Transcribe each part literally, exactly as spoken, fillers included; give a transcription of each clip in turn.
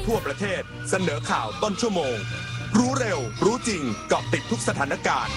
ทั่วประเทศเสนอข่าวต้นชั่วโมงรู้เร็วรู้จริงเกาะติดทุกสถานการณ์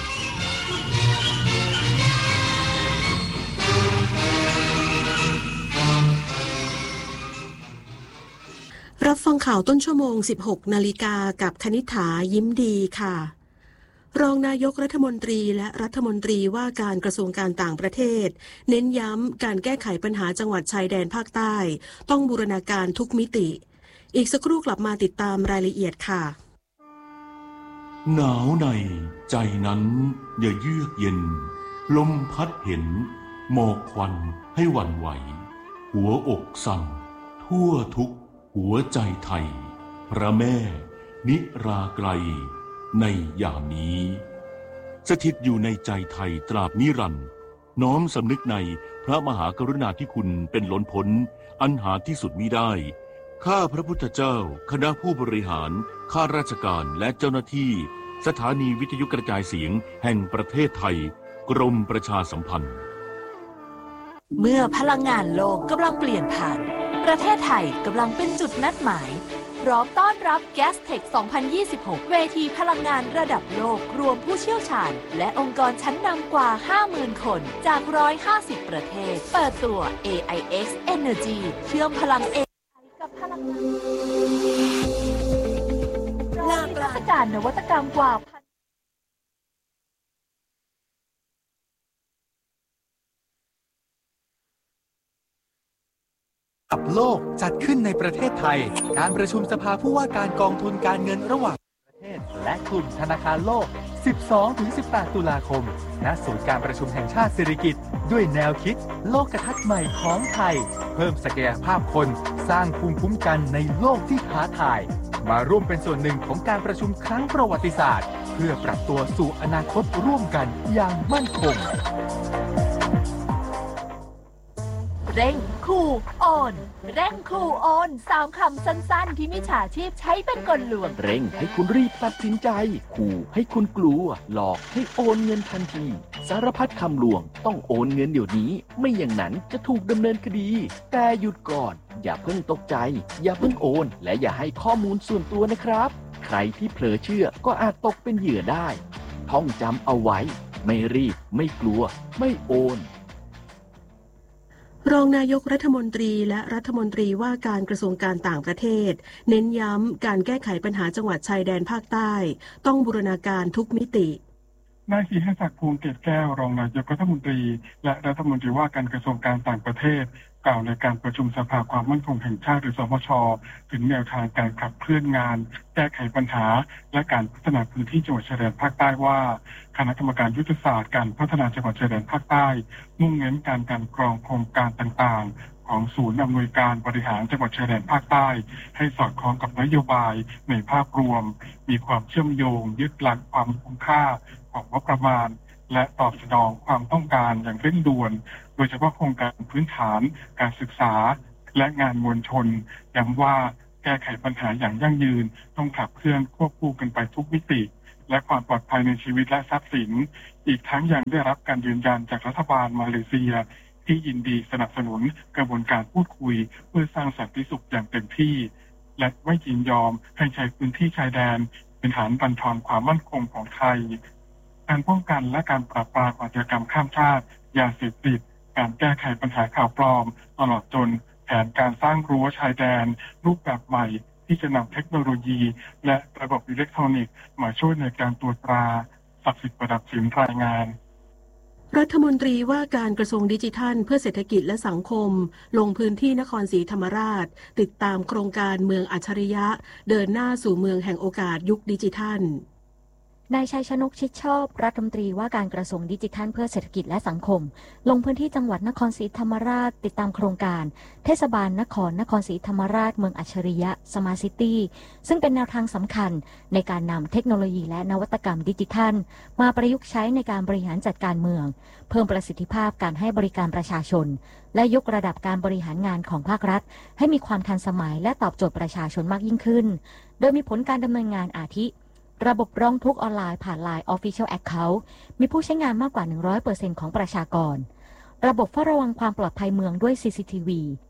รับฟังข่าวต้นชั่วโมง สิบหก นาฬิกากับคณิษฐายิ้มดีค่ะรองนายกรัฐมนตรีและรัฐมนตรีว่าการกระทรวงการต่างประเทศเน้นย้ำการแก้ไขปัญหาจังหวัดชายแดนภาคใต้ต้องบูรณาการทุกมิติอีกสักครู่กลับมาติดตามรายละเอียดค่ะหนาวในใจนั้นอย่าเยือกเย็นลมพัดเห็นหมอกควันให้หวั่นไหวหัวอกสั่นทั่วทุกหัวใจไทยพระแม่นิราไกลในยามนี้สถิตอยู่ในใจไทยตราบนิรันดร์น้อมสำนึกในพระมหากรุณาธิคุณเป็นล้นพ้นอันหาที่สุดมิได้ข้าพระพุทธเจ้าคณะผู้บริหารข้าราชการและเจ้าหน้าที่สถานีวิทยุกระจายเสียงแห่งประเทศไทยกรมประชาสัมพันธ์เมื่อพลังงานโลกกำลังเปลี่ยนผ่านประเทศไทยกำลังเป็นจุดนัดหมายพร้อมต้อนรับ Gastech สองพันยี่สิบหก เวทีพลังงานระดับโลกรวมผู้เชี่ยวชาญและองค์กรชั้นนำกว่า ห้าหมื่น คนจาก หนึ่งร้อยห้าสิบ ประเทศเปิดตัว เอ ไอ เอ็กซ์ Energy เชื่อมพลัง เอ ไอ กับพลังงานงานเทศกาลนวัตกรรมกว่ากับโลกจัดขึ้นในประเทศไทยการประชุมสภาผู้ว่าการกองทุนการเงินระหว่างประเทศและกลุ่มธนาคารโลก สิบสองถึงสิบแปด ตุลาคมณศูนย์การประชุมแห่งชาติสิริกิติ์ด้วยแนวคิดโลกทัศน์ใหม่ของไทยเพิ่มศักยภาพคนสร้างภูมิคุ้มกันในโลกที่ท้าทายมาร่วมเป็นส่วนหนึ่งของการประชุมครั้งประวัติศาสตร์เพื่อปรับตัวสู่อนาคตร่วมกันอย่างมั่นคงเร่งคูโอนเร่งคูโอนสามคำสั้นๆที่มิจฉาชีพใช้เป็นกลลวงเร่งให้คุณรีบตัดสินใจขู่ให้คุณกลัวหลอกให้โอนเงินทันทีสารพัดคำลวงต้องโอนเงินเดี๋ยวนี้ไม่อย่างนั้นจะถูกดำเนินคดีแต่หยุดก่อนอย่าเพิ่งตกใจอย่าเพิ่งโอนและอย่าให้ข้อมูลส่วนตัวนะครับใครที่เผลอเชื่อก็อาจตกเป็นเหยื่อได้ท่องจำเอาไว้ไม่รีบไม่กลัวไม่โอนรองนายกรัฐมนตรีและรัฐมนตรีว่าการกระทรวงการต่างประเทศเน้นย้ำการแก้ไขปัญหาจังหวัดชายแดนภาคใต้ต้องบูรณาการทุกมิตินายศรีหศักดิ์พวงเกตแก้วรองนายกรัฐมนตรีและรัฐมนตรีว่าการกระทรวงการต่างประเทศกล่าวในการประชุมสภาความมั่นคงแห่งชาติหรือสมช.ถึงแนวทางการขับเคลื่อนงานแก้ไขปัญหาและการพัฒนาพื้นที่จังหวัดชายแดนภาคใต้ว่าคณะกรรมการยุทธศาสตร์การพัฒนาจังหวัดชายแดนภาคใต้มุ่งเน้นการการกรองโครงการต่างๆของศูนย์อำนวยการบริหารจังหวัดชายแดนภาคใต้ให้สอดคล้องกับนโยบายในภาพรวมมีความเชื่อมโยงยึดหลักความคุ้มค่าของงบประมาณและตอบสนองความต้องการอย่างเร่งด่วนโดยเฉพาะโครงการพื้นฐานการศึกษาและงานมวลชนย้ำว่าแก้ไขปัญหาอย่างยั่งยืนต้องขับเคลื่อนควบคู่กันไปทุกมิติและความปลอดภัยในชีวิตและทรัพย์สินอีกทั้งยังได้รับการยืนยันจากรัฐบาลมาเลเซียที่ยินดีสนับสนุนกระบวนการพูดคุยเพื่อสร้างสันติสุขอย่างเต็มที่และไม่ยินยอมให้ใช้พื้นที่ชายแดนเป็นฐานบั่นทอนความมั่นคงของไทยการป้องกันและการปราบปรามอาชญากรรมข้ามชาติยาเสพติดการแก้ไขปัญหาข่าวปลอมตลอดจนแผนการสร้างรั้วชายแดนรูปแบบใหม่ที่จะนำเทคโนโลยีและระบบอิเล็กทรอนิกส์มาช่วยในการตรวจตราศักดิ์สิทธิ์ประดับสินรายงานรัฐมนตรีว่าการกระทรวงดิจิทัลเพื่อเศรษฐกิจและสังคมลงพื้นที่นครศรีธรรมราชติดตามโครงการเมืองอัจฉริยะเดินหน้าสู่เมืองแห่งโอกาสยุคดิจิทัลนายชัยชนกชิดชอบรัฐมนตรีว่าการกระทรวงดิจิทัลเพื่อเศรษฐกิจและสังคมลงพื้นที่จังหวัดนครศรีธรรมราชติดตามโครงการเทศบาลนครนครศรีธรรมราชเมืองอัจฉริยะสมาร์ทซิตี้ซึ่งเป็นแนวทางสำคัญในการนำเทคโนโลยีและนวัตกรรมดิจิทัลมาประยุกต์ใช้ในการบริหารจัดการเมืองเพิ่มประสิทธิภาพการให้บริการประชาชนและยกระดับการบริหารงานของภาครัฐให้มีความทันสมัยและตอบโจทย์ประชาชนมากยิ่งขึ้นโดยมีผลการดำเนินงานอาทิระบบร้องทุกข์ออนไลน์ผ่าน ไลน์ Official Account มีผู้ใช้งานมากกว่า หนึ่งร้อยเปอร์เซ็นต์ ของประชากรระบบเฝ้าระวังความปลอดภัยเมืองด้วย ซี ซี ที วี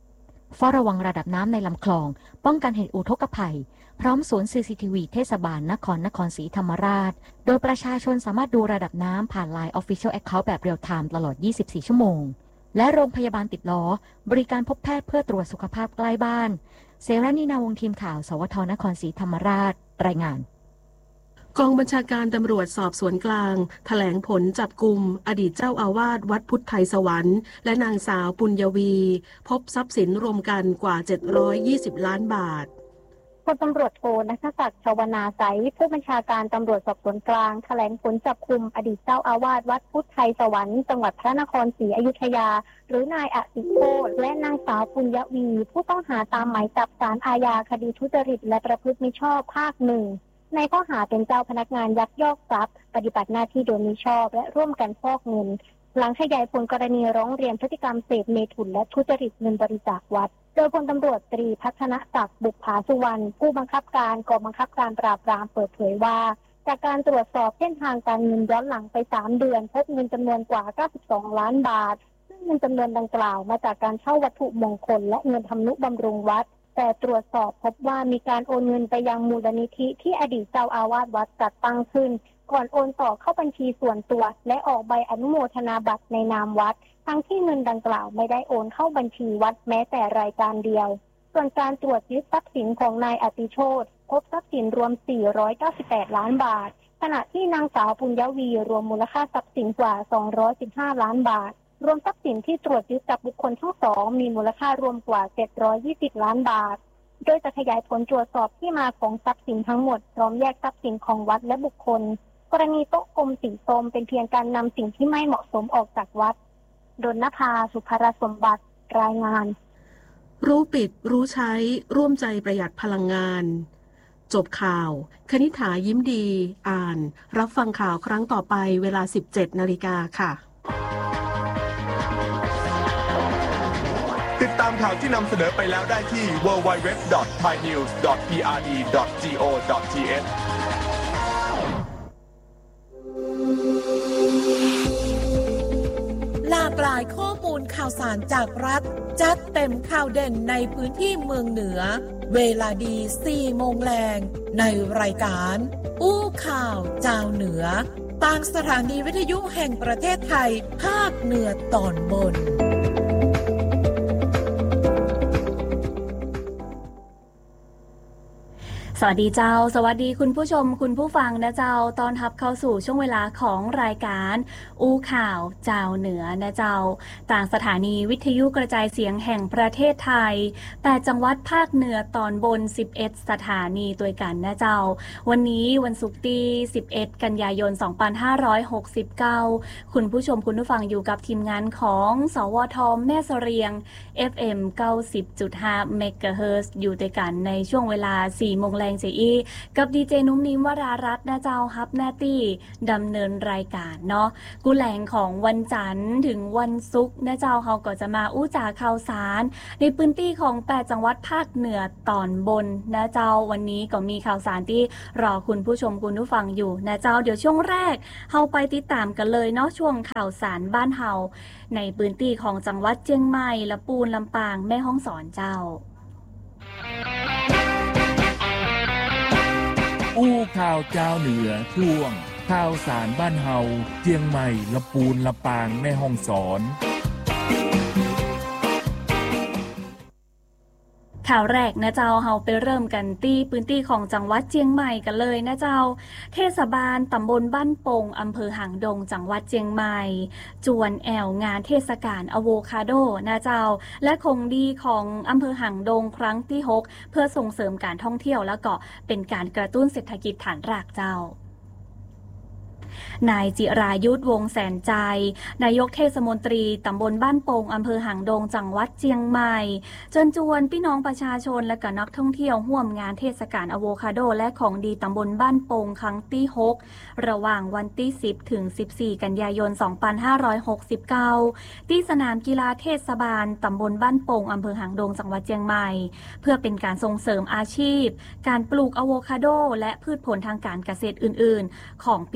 เฝ้าระวังระดับน้ำในลำคลองป้องกันเหตุอุทกภัยพร้อมศูนย์ ซี ซี ที วี เทศบาลนครนครศรีธรรมราชโดยประชาชนสามารถดูระดับน้ำผ่าน ไลน์ Official Account แบบเรียลไทม์ตลอดยี่สิบสี่ชั่วโมงและโรงพยาบาลติดล้อบริการพบแพทย์เพื่อตรวจสุขภาพใกล้บ้านเสรานีนาวงศ์ทีมข่าวสวทนครศรีธรรมราชรายงานกองบัญชาการตำรวจสอบสวนกลางแถลงผลจับกุมอดีตเจ้าอาวาสวัดพุทธไทยสวรรค์และนางสาวปุญญวีพบทรัพย์สินรวมกันกว่าเจ็ดร้อยยี่สิบล้านบาทพลตำรวจโทณัฐศักดิ์ชวนาไสยผู้บัญชาการตำรวจสอบสวนกลางแถลงผลจับกุมอดีตเจ้าอาวาสวัดพุทธไทยสวรรค์จังหวัดพระนครศรีอยุธยาหรือนายอติโชติและนางสาวปุญญวีผู้ต้องหาตามหมายจับศาลอาญาคดีทุจริตและประพฤติมิชอบภาคหนึ่งในข้อหาเป็นเจ้าพนักงานยักยอกทรัพย์ปฏิบัติหน้าที่โดยมิชอบและร่วมกันฟอกเงินหลังขยายผลกรณีร้องเรียนพฤติกรรมเสพเมถุนและทุจริตเงินบริจาควัดโดยพลตำรวจตรีพัฒนศักดิ์บุภาสุวรรณผู้บังคับการกองบังคับการปราบปรามเปิดเผยว่าจากการตรวจสอบเส้นทางการเงินย้อนหลังไปสามเดือนพบเงินจำนวนกว่าเก้าสิบสองล้านบาทซึ่งเงินจำนวนดังกล่าวมาจากการเช่าวัตถุมงคลและเงินทำนุบำรุงวัดแต่ตรวจสอบพบว่ามีการโอนเงินไปยังมูลนิธิที่อดีตเจ้าอาวาสวัดจัดตั้งขึ้นก่อนโอนต่อเข้าบัญชีส่วนตัวและออกใบอนุโมทนาบัตรในนามวัดทั้งที่เงินดังกล่าวไม่ได้โอนเข้าบัญชีวัดแม้แต่รายการเดียวส่วนการตรวจยึดทรัพย์สินของนายอติโชติพบทรัพย์สินรวมสี่ร้อยเก้าสิบแปดล้านบาทขณะที่นางสาวปุญญวีรวมมูลค่าทรัพย์สินกว่าสองร้อยสิบห้าล้านบาทรวมทรัพย์สินที่ตรวจยึดจากบุคคลทั้งสองมีมูลค่ารวมกว่าเจ็ดร้อยยี่สิบล้านบาทโดยจะขยายผลตรวจสอบที่มาของทรัพย์สินทั้งหมดพร้อมแยกทรัพย์สินของวัดและบุคคลกรณีโต๊ะกลมสีส้มเป็นเพียงการนำสิ่งที่ไม่เหมาะสมออกจากวัดดลนภาสุภรสมบัติรายงานรู้ปิดรู้ใช้ร่วมใจประหยัดพลังงานจบข่าวคณิษฐายิ้มดีอ่านรับฟังข่าวครั้งต่อไปเวลา สิบเจ็ดนาฬิกาค่ะติดตามข่าวที่นำเสนอไปแล้วได้ที่ ดับเบิลยู ดับเบิลยู ดับเบิลยู ดอท ไทยนิวส์ ดอท พี อาร์ ดี ดอท จี โอ ดอท ที เอชหลากหลายข้อมูลข่าวสารจากรัฐจัดเต็มข่าวเด่นในพื้นที่เมืองเหนือเวลาดี สี่โมงแรงในรายการอู้ข่าวเจ้าเหนือทางสถานีวิทยุแห่งประเทศไทยภาคเหนือตอนบนสวัสดีเจ้าสวัสดีคุณผู้ชมคุณผู้ฟังนะเจ้าตอนรับเข้าสู่ช่วงเวลาของรายการอู้ข่าวเจ้าเหนือนะเจ้าต่างสถานีวิทยุกระจายเสียงแห่งประเทศไทยแต่จังหวัดภาคเหนือตอนบนสิบเอ็ดสถานีด้วยกันนะเจ้าวันนี้วันศุกร์ที่สิบเอ็ดกันยายนสองพันห้าร้อยหกสิบเก้าคุณผู้ชมคุณผู้ฟังอยู่กับทีมงานของสวทแม่เสรียง เอฟ เอ็ม เก้าสิบจุดห้า เมกะเฮิรตซ์อยู่ด้วยกันในช่วงเวลา สี่โมงแรงเจอีกับดีเจนุ่มนิ่มวรารัตน์นะเจ้าฮับหน้าที่ดำเนินรายการเนาะกูแหลงของวันจันทร์ถึงวันศุกร์นะเจ้าเขาก็จะมาอู้จ่าข่าวสารในพื้นที่ของแปดจังหวัดภาคเหนือตอนบนนะเจ้าวันนี้ก็มีข่าวสารที่รอคุณผู้ชมคุณผู้ฟังอยู่นะเจ้าเดี๋ยวช่วงแรกเฮาไปติดตามกันเลยเนาะช่วงข่าวสารบ้านเฮาในพื้นที่ของจังหวัดเชียงใหม่ลำพูนลำปางแม่ฮ่องสอนเจ้าอู้ข่าวเจ้าเหนือช่วงข่าวสารบ้านเฮาเชียงใหม่ลำพูนลำปางแม่ฮ่องสอนข่าวแรกนะเจ้าเฮาไปเริ่มกันที่พื้นที่ของจังหวัดเชียงใหม่กันเลยนะเจ้าเทศบาลตำบลบ้านโป่งอำเภอหางดงจังหวัดเชียงใหม่จวนแอวงานเทศกาลอะโวคาโดนะเจ้าและคงดีของอำเภอหางดงครั้งที่หกเพื่อส่งเสริมการท่องเที่ยวแล้วก็เป็นการกระตุ้นเศรษฐกิจฐานรากเจ้านายจิรายุทธวงศ์แสนใจนายกเทศมนตรีตำบลบ้านโป่งอำเภอหางดงจังหวัดเชียงใหม่เชิญชวนพี่น้องประชาชนและก็นักท่องเที่ยวร่วมงานเทศกาลอะโวคาโดและของดีตำบลบ้านโป่งครั้งที่หกระหว่างวันที่สิบถึงสิบสี่กันยายนสองพันห้าร้อยหกสิบเก้าที่สนามกีฬาเทศบาลตำบลบ้านโป่งอำเภอหางดงจังหวัดเชียงใหม่เพื่อเป็นการส่งเสริมอาชีพการปลูกอะโวคาโดและพืชผลทางการเกษตรอื่นๆของพี่น้องเก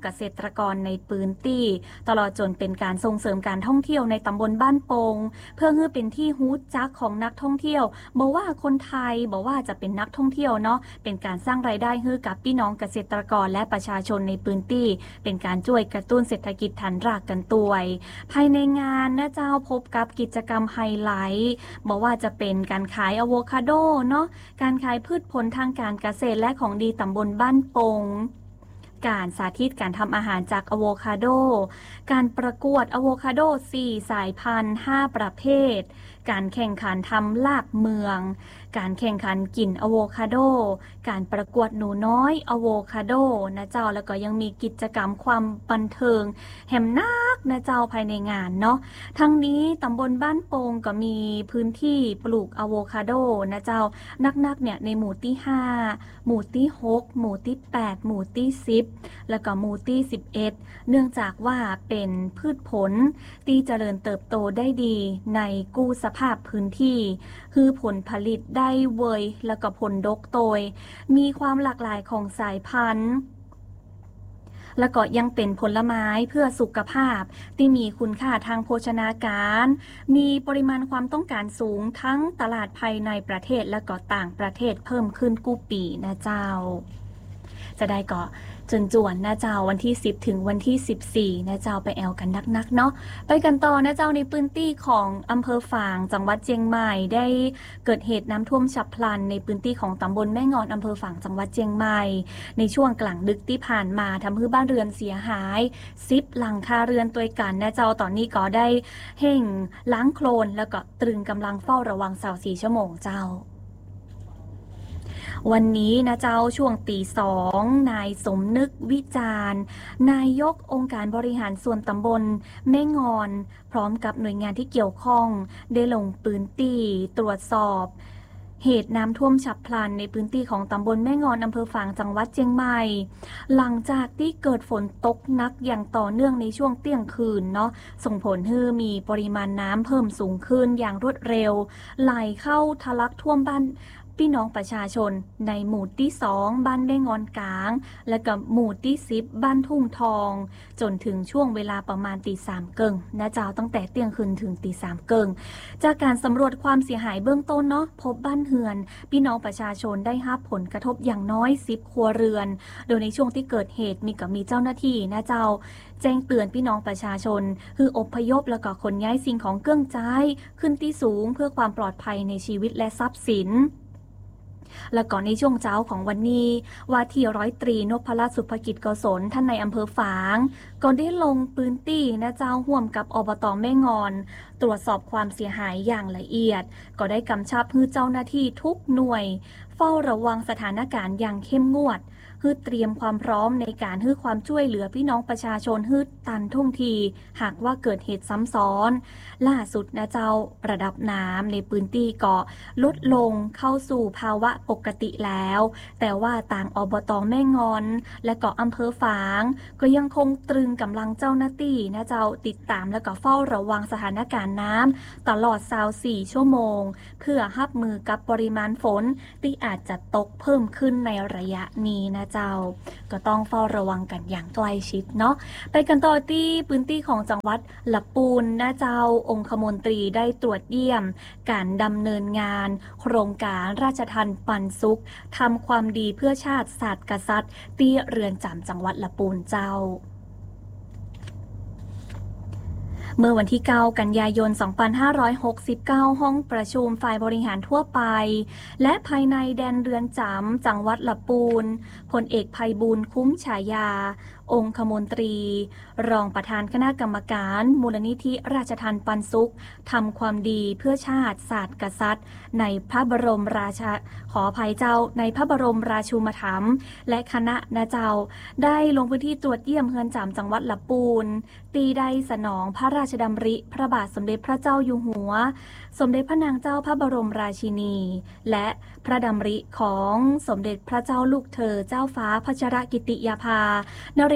กษตรกรในพื้นที่ตลอดจนเป็นการส่งเสริมการท่องเที่ยวในตำบลบ้านโป่งเพื่อให้เป็นที่ฮู้จักของนักท่องเที่ยวบอกว่าคนไทยบอกว่าจะเป็นนักท่องเที่ยวเนาะเป็นการสร้างรายได้ให้กับพี่น้องเกษตรกรและประชาชนในพื้นที่เป็นการช่วยกระตุ้นเศรษฐกิจฐานรากกันตัวภายในงานนะเจ้าพบกับกิจกรรมไฮไลท์บอกว่าจะเป็นการขายอะโวคาโดเนาะการขายพืชผลทางการเกษตรและของดีตำบลบ้านโป่งการสาธิตการทำอาหารจากอะโวคาโดการประกวดอะโวคาโดสี่สายพันธุ์ห้าประเภทการแข่งขันทำลาบเมืองการแข่งขันกินอะโวคาโดการประกวดหนูน้อยอะโวคาโดนะเจ้าแล้วก็ยังมีกิจกรรมความบันเทิงแหมนักนะเจ้าภายในงานเนาะทั้งนี้ตำบลบ้านโป่งก็มีพื้นที่ปลูกอะโวคาโดนะเจ้านักๆเนี่ยในหมู่ที่ห้าหมู่ที่หกหมู่ที่แปดหมู่ที่สิบแล้วก็หมู่ที่สิบเอ็ดเนื่องจากว่าเป็นพืชผลที่เจริญเติบโตได้ดีในกู้สภาพพื้นที่คือผลผลิตได้เวยแล้วก็ผลดกโตยมีความหลากหลายของสายพันธุ์แล้วก็ยังเป็นผลไม้เพื่อสุขภาพที่มีคุณค่าทางโภชนาการมีปริมาณความต้องการสูงทั้งตลาดภายในประเทศและก็ต่างประเทศเพิ่มขึ้นกู้ปีนะเจ้าจะได้ก็จนจวนนะเจ้าวันที่สิบถึงวันที่สิบสี่นะเจ้าไปแอลกันนักๆเนาะไปกันต่อนะเจ้าในพื้นที่ของอำเภอฝางจังหวัดเชียงใหม่ได้เกิดเหตุน้ำท่วมฉับพลันในพื้นที่ของตำบลแม่งอนอำเภอฝางจังหวัดเชียงใหม่ในช่วงกลางดึกที่ผ่านมาทำให้บ้านเรือนเสียหายสิบหลังคาเรือนตัวกันนะเจ้าตอนนี้ก็ได้เห่งล้างโคลนแล้วก็ตรึงกำลังเฝ้าระวังสาวสี่ชั่วโมงเจ้าวันนี้นะเจ้าช่วงตีสองนายสมนึกวิจารณ์นายกองค์การบริหารส่วนตำบลแม่งอนพร้อมกับหน่วยงานที่เกี่ยวข้องได้ลงพื้นที่ตรวจสอบเหตุน้ำท่วมฉับพลันในพื้นที่ของตำบลแม่งอนอำเภอฝางจังหวัดเชียงใหม่หลังจากที่เกิดฝนตกหนักอย่างต่อเนื่องในช่วงเที่ยงคืนเนาะส่งผลให้มีปริมาณน้ำเพิ่มสูงขึ้นอย่างรวดเร็วไหลเข้าทะลักท่วมบ้านพี่น้องประชาชนในหมู่ที่สองบ้านแม่งอนกลางและกับหมู่ที่สิบบ้านทุ่งทองจนถึงช่วงเวลาประมาณตีสามเกิงนะเจ้าตั้งแต่เที่ยงคืนถึงตีสามเกิงจากการสำรวจความเสียหายเบื้องต้นเนาะพบบ้านเฮือนพี่น้องประชาชนได้รับผลกระทบอย่างน้อยสิบครัวเรือนโดยในช่วงที่เกิดเหตุมีกับมีเจ้าหน้าที่นะเจ้าแจ้งเตือนพี่น้องประชาชนคืออพยพแล้วก็ขนย้ายสิ่งของเครื่องใช้ขึ้นที่สูงเพื่อความปลอดภัยในชีวิตและทรัพย์สินและก่อนในช่วงเช้าของวันนี้ว่าที่ร้อยตรีนพรัตน์สุภกิจกศลท่านในอำเภอฝางก็ได้ลงพื้นที่นะเจ้าห่วมกับอบต.แม่งอนตรวจสอบความเสียหายอย่างละเอียดก็ได้กำชับให้เจ้าหน้าที่ทุกหน่วยเฝ้าระวังสถานการณ์อย่างเข้มงวดฮือเตรียมความพร้อมในการฮือความช่วยเหลือพี่น้องประชาชนฮือตันท่วงทีหากว่าเกิดเหตุซ้ำซ้อนล่าสุดนะเจ้าระดับน้ำในพื้นที่เกาะลดลงเข้าสู่ภาวะปกติแล้วแต่ว่าต่างอบต.แม่งอนและเกาะอำเภอฝางก็ยังคงตรึงกำลังเจ้าหน้าที่นะเจ้าติดตามและก็เฝ้าระวังสถานการณ์น้ำตลอดยี่สิบสี่ชั่วโมงเพื่อรับมือกับปริมาณฝนที่อาจจะตกเพิ่มขึ้นในระยะนี้นะเจ้าก็ต้องเฝ้าระวังกันอย่างใกล้ชิดเนาะไปกันต่อที่พื้นที่ของจังหวัดลำพูนนะเจ้าองคมนตรีได้ตรวจเยี่ยมการดำเนินงานโครงการราชทัณฑ์ปันสุขทำความดีเพื่อชาติศาสตร์กษัตริย์ที่เรือนจำจังหวัดลำพูนเจ้าเมื่อวันที่เก้ากันยายนสองพันห้าร้อยหกสิบเก้าห้องประชุมฝ่ายบริหารทั่วไปและภายในแดนเรือนจำจังหวัดลำพูนพลเอกไพบูลย์คุ้มฉายาองคมนตรีรองประธานคณะกรรมการมูลนิธิราชทัณฑ์ปันสุขทำความดีเพื่อชาติศาสตร์กษัตริย์ในพระบรมราชาขออภัยเจ้าในพระบรมราชูปถัมภ์และคณะนะเจ้าได้ลงพื้นที่ตรวจเยี่ยมเฮือนจำจังหวัดลำพูนตีได้สนองพระราชดำริพระบาทสมเด็จพระเจ้าอยู่หัวสมเด็จพระนางเจ้าพระบรมราชินีและพระดำริของสมเด็จพระเจ้าลูกเธอเจ้าฟ้าพัชรกิติยาภานเร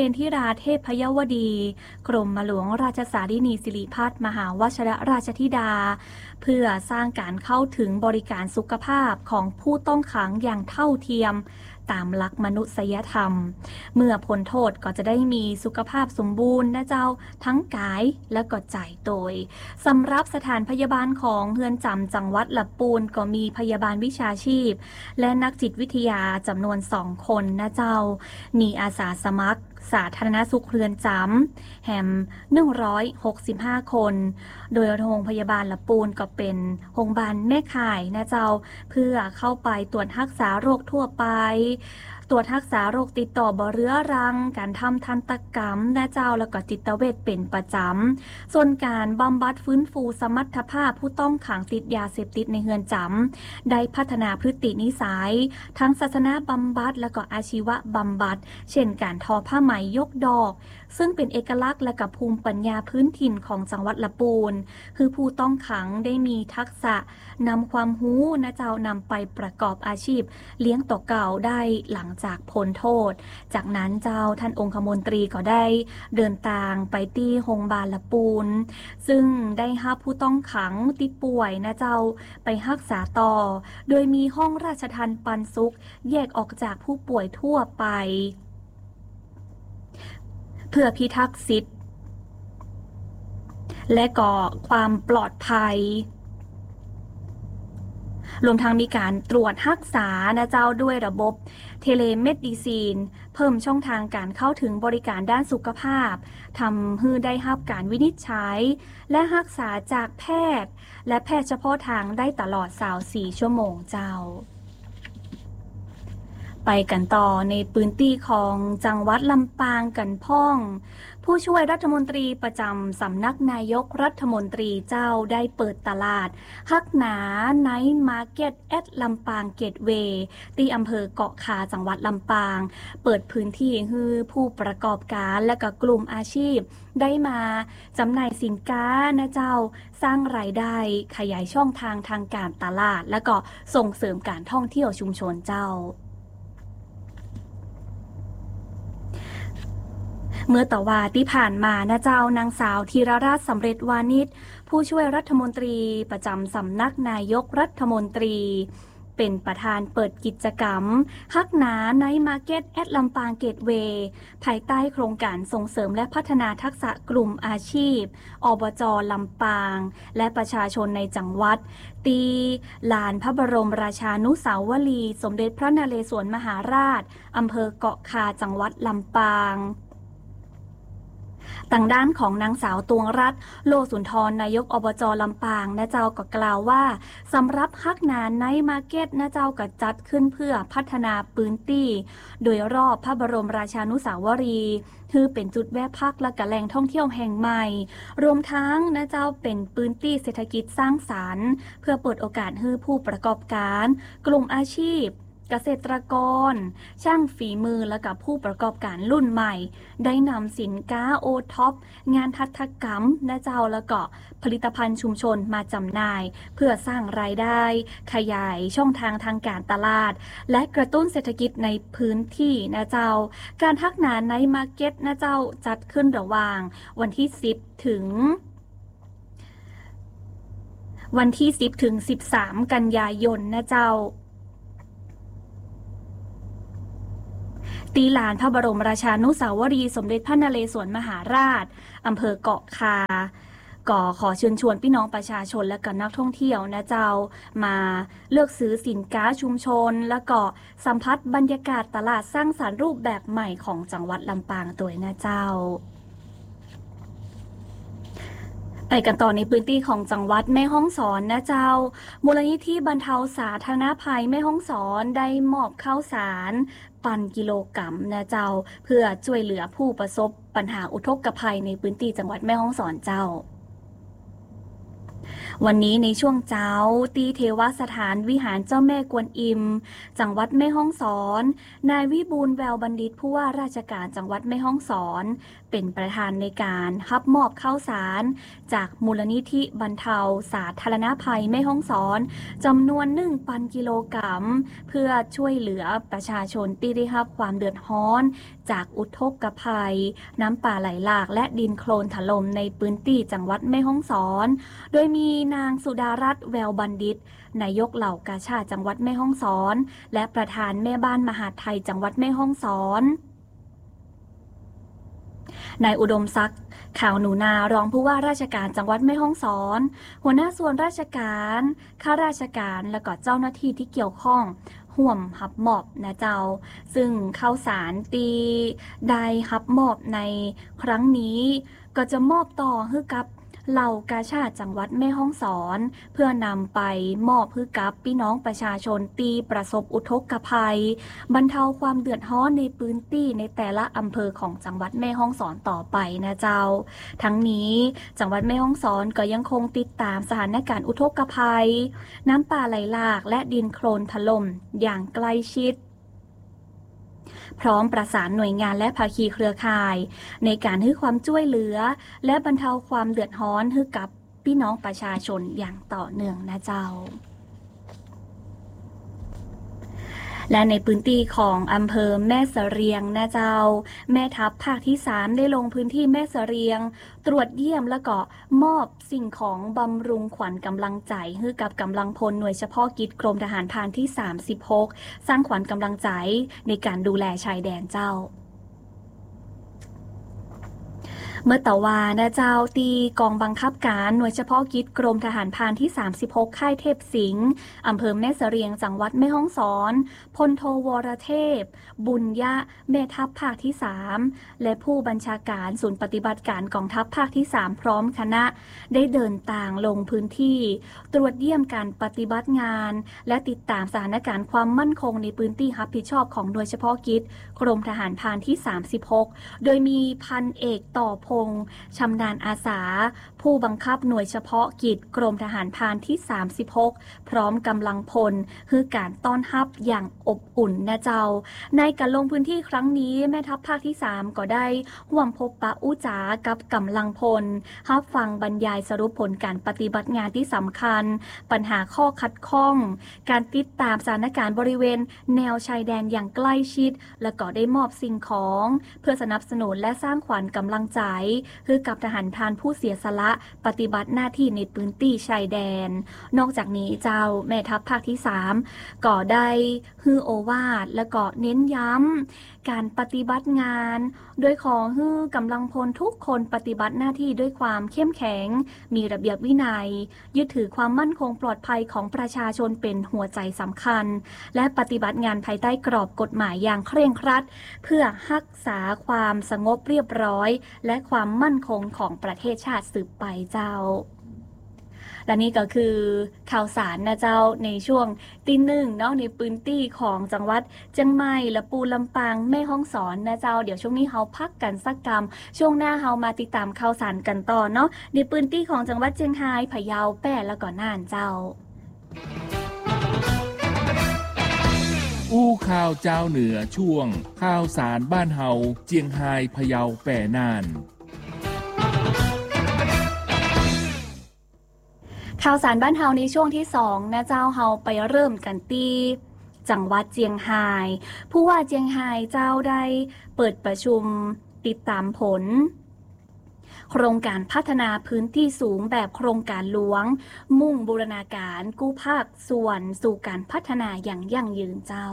รธิราเทพยวดีกรมหลวงราชสารินีสิริพัฒน์มหาวชิรราชธิดาเพื่อสร้างการเข้าถึงบริการสุขภาพของผู้ต้องขังอย่างเท่าเทียมตามหลักมนุษยธรรมเมื่อพ้นโทษก็จะได้มีสุขภาพสมบูรณ์นะเจ้าทั้งกายและก็ใจโดยสำหรับสถานพยาบาลของเฮือนจำจังหวัดลำพูนก็มีพยาบาลวิชาชีพและนักจิตวิทยาจำนวนสองคนนะเจ้ามีอาสาสมัครสาธารณสุขเรือนจำแห่มหนึ่งร้อยหกสิบห้าคนโดยโรงพยาบาลลำพูนก็เป็นโรงพยาบาลแม่ข่ายนะเจ้าเพื่อเข้าไปตรวจรักษาโรคทั่วไปตรวจรักษาโรคติดต่อบ่เรื้อรังการทำทันตกรรมนะเจ้าแล้วก็จิตเวชเป็นประจำส่วนการบำบัดฟื้นฟูสมรรถภาพผู้ต้องขังติดยาเสพติดในเรือนจำได้พัฒนาพฤตินิสัยทั้งศาสนาบำบัดและก็อาชีวะบำบัดเช่นการทอผ้าไหมยกดอกซึ่งเป็นเอกลักษณ์และกับภูมิปัญญาพื้นถิ่นของจังหวัดลำพูนคือผู้ต้องขังได้มีทักษะนำความรู้นะเจ้านำไปประกอบอาชีพเลี้ยงต่อเก่าได้หลังจากพ้นโทษจากนั้นเจ้าท่านองคมนตรีก็ได้เดินทางไปที่โรงพยาบาลลำพูนซึ่งได้รับผู้ต้องขังที่ป่วยนะเจ้าไปรักษาต่อโดยมีห้องราชทัณฑ์ปันสุขแยกออกจากผู้ป่วยทั่วไปเพื่อพิทักษ์สิทธิ์และก่อความปลอดภัยรวมทั้งมีการตรวจรักษานะเจ้าด้วยระบบเทเลเมดิซีนเพิ่มช่องทางการเข้าถึงบริการด้านสุขภาพทำให้ได้รับการวินิจฉัยและรักษาจากแพทย์และแพทย์เฉพาะทางได้ตลอดยี่สิบสี่ชั่วโมงเจ้าไปกันต่อในพื้นที่ของจังหวัดลำปางกันพ่องผู้ช่วยรัฐมนตรีประจำสำนักนายกรัฐมนตรีเจ้าได้เปิดตลาดฮักหนาไนท์มาร์เก็ตแอดลำปางเกตเวย์ที่อำเภอเกาะคาจังหวัดลำปางเปิดพื้นที่ให้ผู้ประกอบการและก็กลุ่มอาชีพได้มาจำหน่ายสินค้านะเจ้าสร้างรายได้ขยายช่องทางทางการตลาดและก็ส่งเสริมการท่องเที่ยวชุมชนเจ้าเมื่อต่อว่าที่ผ่านมานะเจ้านางสาวธีรราชสำเร็จวานิชผู้ช่วยรัฐมนตรีประจำสำนักนายกรัฐมนตรีเป็นประธานเปิดกิจกรรมฮักหนาไนท์มาร์เก็ตแอดลำปางเกตเวย์ภายใต้โครงการส่งเสริมและพัฒนาทักษะกลุ่มอาชีพอบจ.ลำปางและประชาชนในจังหวัดตีลานพระบรมราชานุสาวรีย์สมเด็จพระนเรศวรมหาราชอำเภอเกาะคาจังหวัดลำปางทางด้านของนางสาวตวงรัตน์โลสุนทรนายกอบจ.ลำปางนะเจ้าก็กล่าวว่าสำหรับฮักหนาไนท์มาร์เก็ตนะเจ้าก็จัดขึ้นเพื่อพัฒนาพื้นที่โดยรอบพระบรมราชานุสาวรีย์คือเป็นจุดแวะพักและก็แหล่งท่องเที่ยวแห่งใหม่รวมทั้งนะเจ้าเป็นพื้นที่เศรษฐกิจสร้างสรรค์เพื่อเปิดโอกาสให้ผู้ประกอบการกลุ่มอาชีพเกษตรกรช่างฝีมือและกับผู้ประกอบการรุ่นใหม่ได้นำสินค้าโอท็อปงานหัตถกรรมนะเจ้าแล้วก็ผลิตภัณฑ์ชุมชนมาจำหน่ายเพื่อสร้างรายได้ขยายช่องทางทางการตลาดและกระตุ้นเศรษฐกิจในพื้นที่นะเจ้าการฮักหนาไนท์มาร์เก็ตนะเจ้าจัดขึ้นระหว่างวันที่สิบถึงวันที่สิบถึงสิบสามกันยายนนะเจ้าตีลานพระบรมราชานุสาวรีย์สมเด็จพระนเรศวรมหาราชอำเภอเกาะคาก็ขอเชิญชวนพี่น้องประชาชนและก็นักท่องเที่ยวนะเจ้ามาเลือกซื้อสินค้าชุมชนแล้วก็สัมผัสบรรยากาศตลาดสร้างสรรค์รูปแบบใหม่ของจังหวัดลำปางตัวนะเจ้าไปกันต่อในพื้นที่ของจังหวัดแม่ฮ่องสอนนะเจ้ามูลนิธิบรรเทาสาธารณภัยแม่ฮ่องสอนได้มอบข้าวสารปันกิโลกรัมนะเจ้าเพื่อช่วยเหลือผู้ประสบปัญหาอุทกภัยในพื้นที่จังหวัดแม่ฮ่องสอนเจ้าวันนี้ในช่วงเจ้าตีเทวสถานวิหารเจ้าแม่กวนอิมจังหวัดแม่ฮ่องสอนนายวิบูลย์แววบัณฑิตผู้ว่าราชการจังหวัดแม่ฮ่องสอนเป็นประธานในการรับมอบข้าวสารจากมูลนิธิบรรเทาสาธารณภัยแม่ฮ่องสอนจำนวน หนึ่งพัน กิโลกรัมเพื่อช่วยเหลือประชาชนที่ได้รับความเดือดร้อนจากอุทกภัยน้ำป่าไหลหลากและดินโคลนถล่มในพื้นที่จังหวัดแม่ฮ่องสอนโดยมีนางสุดารัตน์แววบัณฑิตนายกเหล่ากาชาดจังหวัดแม่ฮ่องสอนและประธานแม่บ้านมหาดไทยจังหวัดแม่ฮ่องสอนนายอุดมศักดิ์ข่าวหนูนารองผู้ว่าราชการจังหวัดแม่ฮ่องสอนหัวหน้าส่วนราชการข้าราชการและก็เจ้าหน้าที่ที่เกี่ยวข้องห่วมหับมอบนะเจ้าซึ่งข้าวสารตีได้หับมอบในครั้งนี้ก็จะมอบต่อให้กับเหล่ากาชาดจังหวัดแม่ฮ่องสอนเพื่อนำไปมอบให้กับพี่น้องประชาชนตีประสบอุทกภัยบรรเทาความเดือดร้อนในพื้นที่ในแต่ละอำเภอของจังหวัดแม่ฮ่องสอนต่อไปนะเจ้าทั้งนี้จังหวัดแม่ฮ่องสอนก็ยังคงติดตามสถานการณ์อุทกภัยน้ำป่าไหลหลากและดินโคลนถล่มอย่างใกล้ชิดพร้อมประสานหน่วยงานและภาคีเครือข่ายในการให้ความช่วยเหลือและบรรเทาความเดือดร้อนให้กับพี่น้องประชาชนอย่างต่อเนื่องนะเจ้าและในพื้นที่ของอำเภอแม่เสรียงนะเจ้าแม่ทัพภาคที่สามได้ลงพื้นที่แม่เสรียงตรวจเยี่ยมและก็มอบสิ่งของบำรุงขวัญกำลังใจให้กับกำลังพลหน่วยเฉพาะกิจกรมทหารพรานที่สามสิบหกสร้างขวัญกำลังใจในการดูแลชายแดนเจ้าเมื่อตะวานะเจ้าตีกองบังคับการหน่วยเฉพาะกิจกรมทหารพรานที่สามสิบหกค่ายเทพสิงห์อำเภอแม่เสรียงจังหวัดแม่ฮ่องสอนพลโทวรเทพบุญยะแม่ทัพภาคที่สามและผู้บัญชาการศูนย์ปฏิบัติการกองทัพภาคที่สามพร้อมคณะได้เดินทางลงพื้นที่ตรวจเยี่ยมการปฏิบัติงานและติดตามสถานการณ์ความมั่นคงในพื้นที่รับผิดชอบของหน่วยเฉพาะกิจกรมทหารพรานที่สามสิบหกโดยมีพันเอกต่อพงษ์ชำนาญอาสาผู้บังคับหน่วยเฉพาะกิจกรมทหารพรานที่สามสิบหกพร้อมกำลังพลคือการต้อนรับอย่างอบอุ่นนะเจ้าในการลงพื้นที่ครั้งนี้แม่ทัพภาคที่สามก็ได้ร่วมพบปะอู้จ๋ากับกำลังพลรับฟังบรรยายสรุปผลการปฏิบัติงานที่สำคัญปัญหาข้อขัดข้องการติดตามสถานการณ์บริเวณแนวชายแดนอย่างใกล้ชิดและก็ได้มอบสิ่งของเพื่อสนับสนุนและสร้างขวัญกำลังใจคือกับทหารพรานผู้เสียสละปฏิบัติหน้าที่ในพื้นที่ชายแดนนอกจากนี้เจ้าแม่ทัพภาคที่สามก็ได้ฮือโอวาทและก็เน้นย้ำการปฏิบัติงานโดยขอฮือกำลังพลทุกคนปฏิบัติหน้าที่ด้วยความเข้มแข็งมีระเบียบวินัยยึดถือความมั่นคงปลอดภัยของประชาชนเป็นหัวใจสำคัญและปฏิบัติงานภายใต้กรอบกฎหมายอย่างเคร่งครัดเพื่อรักษาความสงบเรียบร้อยและความมั่นคงของประเทศชาติสืบไปเจ้าและนี่ก็คือข่าวสารนะเจ้าในช่วงตีหนึ่งเนาะในพื้นที่ของจังหวัดเชียงใหม่และปูลำปางแม่ฮ่องสอนนะเจ้าเดี๋ยวช่วงนี้เฮาพักกันสักกำช่วงหน้าเฮามาติดตามข่าวสารกันต่อเนาะในพื้นที่ของจังหวัดเชียงรายพะเยาแพร่แล้วก็น่านเจ้าอู้ข่าวเจ้าเหนือช่วงข่าวสารบ้านเฮาเจียงไฮ้พะเยาแปร่น่านข่าวสารบ้านเฮาในช่วงที่สองนะเจ้าเฮาไปเริ่มกันที่จังหวัดเจียงไฮ้ผู้ว่าเจียงไฮ้เจ้าได้เปิดประชุมติดตามผลโครงการพัฒนาพื้นที่สูงแบบโครงการหลวงมุ่งบูรณาการกู้ภาคส่วนสู่การพัฒนาอย่างยั่งยืนเจ้า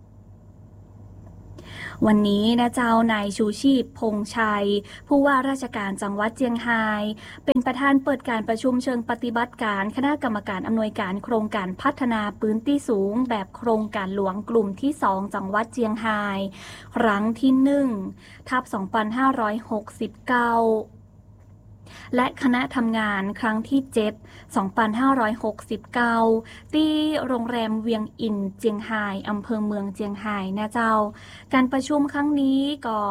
วันนี้นะเจ้านายชูชีพพงษ์ชัยผู้ว่าราชการจังหวัดเจียงไฮ้เป็นประธานเปิดการประชุมเชิงปฏิบัติการคณะกรรมการอำนวยการโครงการพัฒนาพื้นที่สูงแบบโครงการหลวงกลุ่มที่สองจังหวัดเจียงไฮ้ครั้งที่หนึ่งทับสองพันห้าร้อยหกสิบเก้าและคณะทำงานครั้งที่เจ็ด สองพันห้าร้อยหกสิบเก้าที่โรงแรมเวียงอินเจียงไฮ้อำเภอเมืองเจียงไฮ้นะเจ้าการประชุมครั้งนี้ก็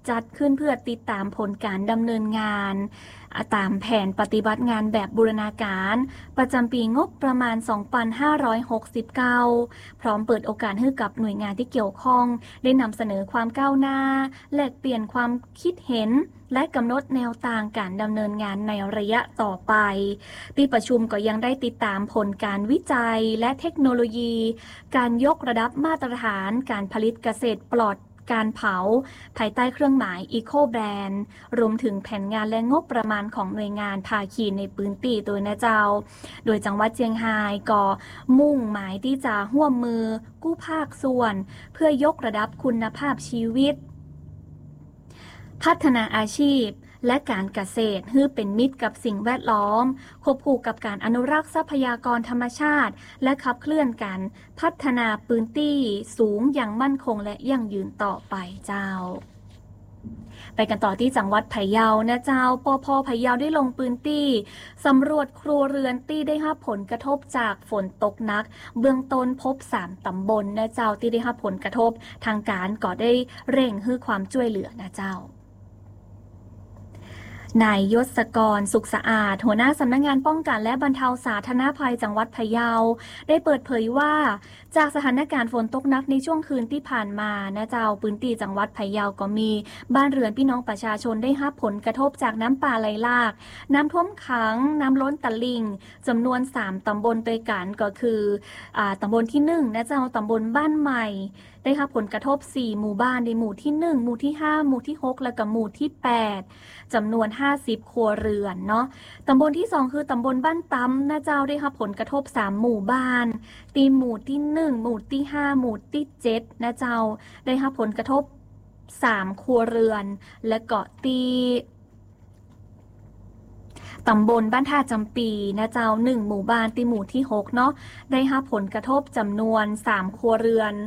จัดขึ้นเพื่อติดตามผลการดำเนินงานตามแผนปฏิบัติงานแบบบูรณาการประจำปีงบประมาณ สองพันห้าร้อยหกสิบเก้า พร้อมเปิดโอกาสให้กับหน่วยงานที่เกี่ยวข้องได้นำเสนอความก้าวหน้าแลกเปลี่ยนความคิดเห็นและกำหนดแนวทางการดำเนินงานในระยะต่อไปที่ประชุมก็ยังได้ติดตามผลการวิจัยและเทคโนโลยี การยกระดับมาตรฐานการผลิตเกษตรปลอดการเผาภายใต้เครื่องหมาย Eco Brand รวมถึงแผนงานและงบประมาณของหน่วยงานภาคีในพื้นที่โดยนะเจ้าโดยจังหวัดเชียงรายก็มุ่งหมายที่จะร่วมมือกู้ภาคส่วนเพื่อยกระดับคุณภาพชีวิตพัฒนาอาชีพและการเกษตรให้เป็นมิตรกับสิ่งแวดล้อมควบคู่กับการอนุรักษ์ทรัพยากรธรรมชาติและขับเคลื่อนการพัฒนาพื้นที่สูงอย่างมั่นคงและยั่งยืนต่อไปเจ้าไปกันต่อที่จังหวัดพะเยานะเจ้าปภ.พะเยาได้ลงพื้นที่สำรวจครัวเรือนที่ได้รับผลกระทบจากฝนตกหนักเบื้องต้นพบสามตำบลนะเจ้าที่ได้รับผลกระทบทางการก็ได้เร่งให้ความช่วยเหลือนะเจ้านายยศกรสุขสะอาดหัวหน้าสำนักงานป้องกันและบรรเทาสาธารณภัยจังหวัดพะเยาได้เปิดเผยว่าจากสถานการณ์ฝนตกหนักในช่วงคืนที่ผ่านมานะเจ้าพื้นที่จังหวัดพะเยาก็มีบ้านเรือนพี่น้องประชาชนได้รับผลกระทบจากน้ำป่าไหลหลากน้ำท่วมขังน้ำล้นตลิ่งจำนวนสามตำบลด้วยกันก็คืออ่าตำบลที่หนึ่งนะเจ้าตำบลบ้านใหม่ได้รับผลกระทบสี่หมู่บ้านในหมู่ที่หนึ่งหมู่ที่ห้าหมู่ที่หกและก็หมู่ที่แปดจำนวนห้าสิบครัวเรือนเนาะตำบลที่สองคือตำบลบ้านตำนะเจ้าได้รับผลกระทบสามหมู่บ้านตีหมู่ที่หนึ่งหมู่ที่ห้าหมู่ที่เจ็ดนะเจ้าได้รับผลกระทบสามครัวเรือนและก็ตีตำบลบ้านท่าจำปีนะเจ้าหนึ่งหมู่บ้านตีหมู่ที่หกเนาะได้รับผลกระทบจำนวนสามครัวเรือน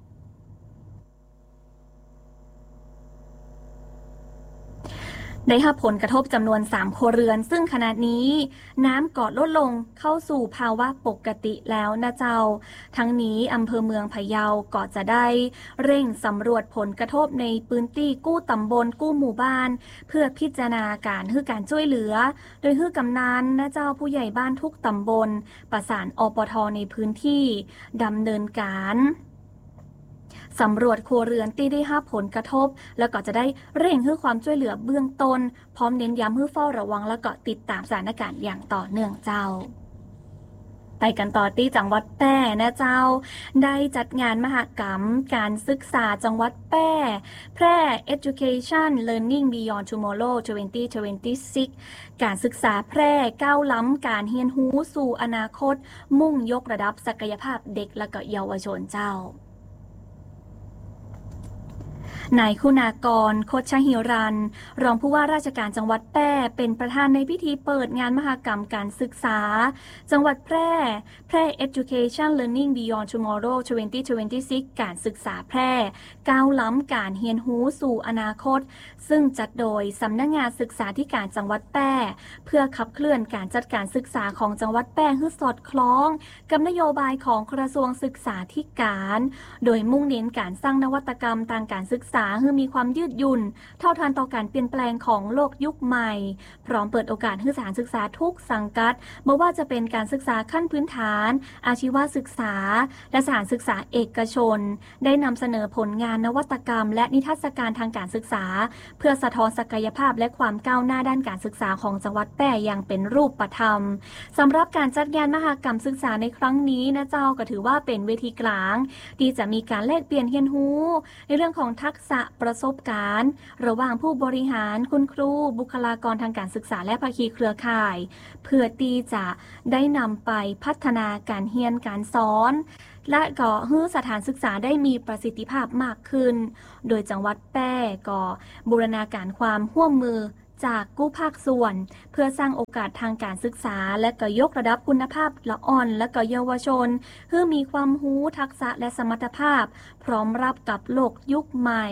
ได้รับผลกระทบจำนวนสามครัวเรือนซึ่งขณะนี้น้ำก็ลดลงเข้าสู่ภาวะปกติแล้วนะเจ้าทั้งนี้อำเภอเมืองพะเยาก็จะได้เร่งสำรวจผลกระทบในพื้นที่กู้ตำบลกู้หมู่บ้านเพื่อพิจารณาการให้การช่วยเหลือโดยให้กำนันนะเจ้าผู้ใหญ่บ้านทุกตำบลประสานอปท.ในพื้นที่ดำเนินการสำรวจครัวเรือนที่ได้รับผลกระทบแล้วก็จะได้เร่งให้ความช่วยเหลือเบื้องต้นพร้อมเน้นย้ำให้เฝ้าระวังแล้วก็ติดตามสถานการณ์อย่างต่อเนื่องเจ้าไปกันต่อที่จังหวัดแพร่นะเจ้าได้จัดงานมหกรรมการศึกษาจังหวัดแพร่แพร่ Education Learning Beyond Tomorrow สองพันยี่สิบหกการศึกษาแพร่ก้าวล้ำการเรียนรู้สู่อนาคตมุ่งยกระดับศักยภาพเด็กและก็เยาวชนเจ้านายคุณากรโคชหิรันรองผู้ว่าราชการจังหวัดแพร่เป็นประธานในพิธีเปิดงานมหกรรมการศึกษาจังหวัดแพร่แพร่ Education Learning Beyond Tomorrow สองพันยี่สิบหกการศึกษาแพร่ก้าวล้ำการเรียนรู้สู่อนาคตซึ่งจัดโดยสำนักงานศึกษาธิการจังหวัดแพร่เพื่อขับเคลื่อนการจัดการศึกษาของจังหวัดแพร่ให้สอดคล้องกับนโยบายของกระทรวงศึกษาธิการโดยมุ่งเน้นการสร้างนวัตกรรมทางการศึกษาให้มีความยืดหยุ่นเท่าทันต่อการเปลี่ยนแปลงของโลกยุคใหม่พร้อมเปิดโอกาสให้สถานศึกษาทุกสังกัดไม่ว่าจะเป็นการศึกษาขั้นพื้นฐานอาชีวศึกษาและสถานศึกษาเอกชนได้นำเสนอผลงานนวัตกรรมและนิทรรศการทางการศึกษาเพื่อสะท้อนศักยภาพและความก้าวหน้าด้านการศึกษาของจังหวัดแพร่อย่างเป็นรูปธรรมสำหรับการจัดงานมหกรรมศึกษาในครั้งนี้นะเจ้าก็ถือว่าเป็นเวทีกลางที่จะมีการแลกเปลี่ยนเรียนรู้ในเรื่องของทักษะประสบการณ์ระหว่างผู้บริหารคุณครูบุคลากรทางการศึกษาและภาคีเครือข่ายเพื่อที่จะได้นำไปพัฒนาการเรียนการสอนและก็ให้สถานศึกษาได้มีประสิทธิภาพมากขึ้นโดยจังหวัดแพร่ก็บูรณาการความร่วมมือจากกู้ภาคส่วนเพื่อสร้างโอกาสทางการศึกษาและก็ยกระดับคุณภาพละอ่อนและก็เยาวชนเพื่อมีความรู้ทักษะและสมรรถภาพพร้อมรับกับโลกยุคใหม่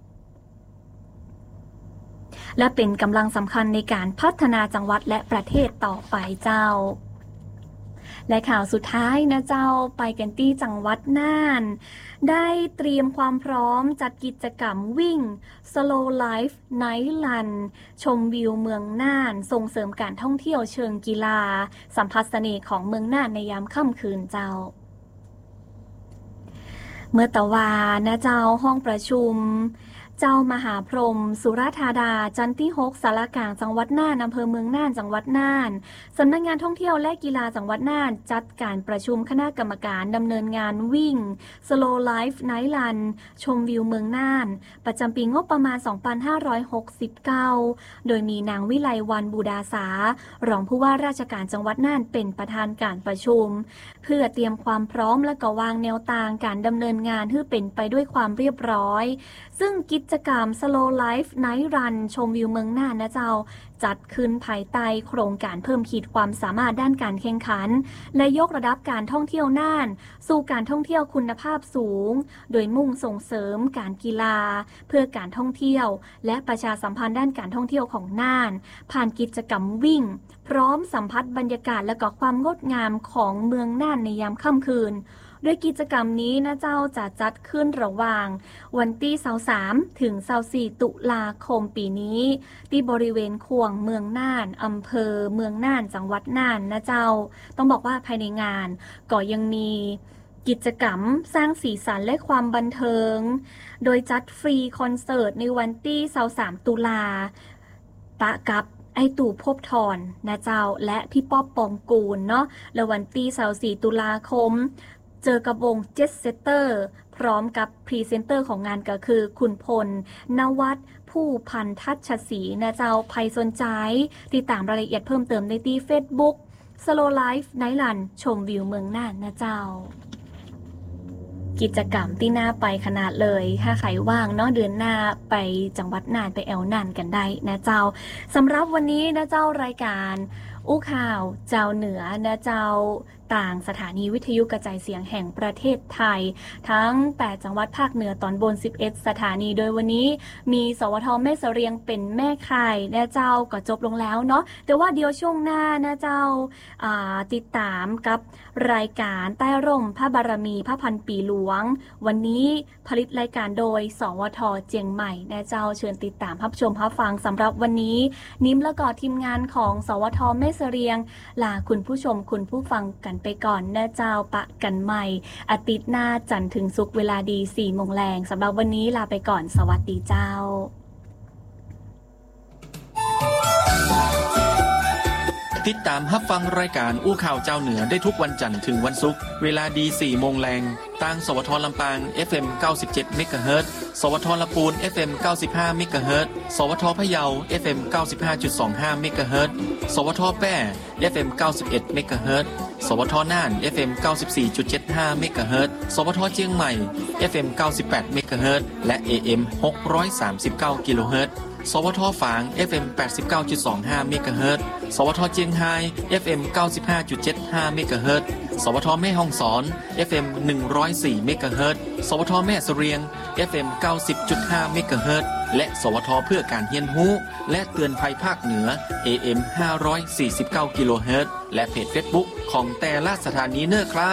และเป็นกำลังสำคัญในการพัฒนาจังหวัดและประเทศต่อไปเจ้าและข่าวสุดท้ายนะเจ้าไปกันที่จังหวัดน่านได้เตรียมความพร้อมจัดกิจกรรมวิ่ง Slow Life Night Run ชมวิวเมืองน่านส่งเสริมการท่องเที่ยวเชิงกีฬาสัมผัสเสน่ห์ของเมืองน่านในยามค่ำคืนเจ้าเมื่อตะวานะเจ้าห้องประชุมเจ้ามหาพรหมสุรธาดาจันที่หกสารกลางจังหวัดน่านอำเภอเมืองน่านจังหวัดน่านสำนักงานท่องเที่ยวและกีฬาจังหวัดน่านจัดการประชุมคณะกรรมการดำเนินงานวิ่ง Slow Life Night Run ชมวิวเมืองน่านประจำปีงบประมาณ สองพันห้าร้อยหกสิบเก้า โดยมีนางวิไลวรรณบูดาสารองผู้ว่าราชการจังหวัดน่านเป็นประธานการประชุมเพื่อเตรียมความพร้อมและก็วางแนวทางการดำเนินงานให้เป็นไปด้วยความเรียบร้อยซึ่งกิจกรรม Slow Life Night Run ชมวิวเมืองน่านนะเจ้าจัดขึ้นภายใต้โครงการเพิ่มขีดความสามารถด้านการแข่งขันและยกระดับการท่องเที่ยวน่านสู่การท่องเที่ยวคุณภาพสูงโดยมุ่งส่งเสริมการกีฬาเพื่อการท่องเที่ยวและประชาสัมพันธ์ด้านการท่องเที่ยวของน่านผ่านกิจกรรมวิ่งพร้อมสัมผัสบรรยากาศและก็ความงดงามของเมืองน่านในยามค่ำคืนโดยกิจกรรมนี้นะเจ้าจะจัดขึ้นระหว่างวันที่ยี่สิบสามถึงยี่สิบสี่ตุลาคมปีนี้ที่บริเวณขวงเมืองน่านอำเภอเมืองน่านจังหวัดน่านนะเจ้าต้องบอกว่าภายในงานก็ยังมีกิจกรรมสร้างสีสันและความบันเทิงโดยจัดฟรีคอนเสิร์ตในวันที่ยี่สิบสามตุลาปะกับไอตู่ภพธรนะเจ้าและพี่ป๊อบปองกูลเนาะและวันที่ยี่สิบสี่ตุลาคมเจอกับวงเจ็ตเซตเตอร์พร้อมกับพรีเซนเตอร์ของงานก็คือคุณพลนวัฒน์ผู้พันทัชศรีนะเจ้าใครสนใจติดตามรายละเอียดเพิ่มเติมได้ที่ Facebook Slow Life Night Run ชมวิวเมืองน่านนะเจ้ากิจกรรมที่น่าไปขนาดเลยถ้าใครว่างเนาะเดือนหน้าไปจังหวัดน่านไปแอวน่านกันได้นะเจ้าสำหรับวันนี้นะเจ้ารายการอู้ข่าวเจ้าเหนือนะเจ้าต่างสถานีวิทยุกระจายเสียงแห่งประเทศไทยทั้งแปดจังหวัดภาคเหนือตอนบนสิบเอ็ดสถานีโดยวันนี้มีสวทแม่เสรียงเป็นแม่ข่ายนะเจ้าก็จบลงแล้วเนาะแต่ว่าเดี๋ยวช่วงหน้านะเจ้าติดตามกับรายการใต้ร่มพระบารมีพระพันปีหลวงวันนี้ผลิตรายการโดยสวทเจียงใหม่นะเจ้าเชิญติดตามรับชมรับฟังสำหรับวันนี้นิ้มและก็ทีมงานของสวทแม่เสรียงลาคุณผู้ชมคุณผู้ฟังกันไปก่อนนะเจ้าปะกันใหม่อาทิตย์หน้าจันทร์ถึงศุกร์เวลาดี สี่โมงแรงสำหรับวันนี้ลาไปก่อนสวัสดีเจ้าติดตามรับฟังรายการอู้ข่าวเจ้าเหนือได้ทุกวันจันทร์ถึงวันศุกร์เวลาดี สี่โมงแรงทางสวทลำปาง เอฟ เอ็ม เก้าสิบเจ็ด เมกะเฮิรตซ์สวทลำพูน เอฟ เอ็ม เก้าสิบห้า เมกะเฮิรตซ์สวทพะเยา เอฟ เอ็ม เก้าสิบห้าจุดสองห้า เมกะเฮิรตซ์สวทแพร่ เอฟ เอ็ม เก้าสิบเอ็ด เมกะเฮิรตซ์สวทน่าน เอฟ เอ็ม เก้าสิบสี่จุดเจ็ดห้า เมกะเฮิรตซ์สวทเชียงใหม่ เอฟ เอ็ม เก้าสิบแปด เมกะเฮิรตซ์และ เอ เอ็ม หกร้อยสามสิบเก้า กิโลเฮิรตซ์สวทฝาง เอฟ เอ็ม แปดสิบเก้าจุดสองห้า เมกะเฮิรตซ์สวทเจียงไฮ้ เอฟ เอ็ม เก้าสิบห้าจุดเจ็ดห้า เมกะเฮิรตซ์สวทแม่ฮ่องสอน เอฟ เอ็ม หนึ่งร้อยสี่ เมกะเฮิรตซ์สวทแม่เสรียง เอฟ เอ็ม เก้าสิบจุดห้า เมกะเฮิรตซ์และสวทเพื่อการเรียนรู้และเตือนภัยภาคเหนือ เอ เอ็ม ห้าร้อยสี่สิบเก้า กิโลเฮิรตซ์และเพจ Facebook ของแต่ละสถานีเนอร์ครับ